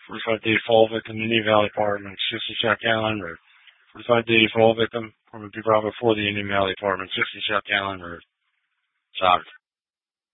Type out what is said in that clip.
45-day fall victim, Indian Valley Apartments, 60 Chuck Allen Road. 45-day fall victim from a Bravo 4, the Indian Valley Apartments, 60 Chuck Allen Road. Sorry.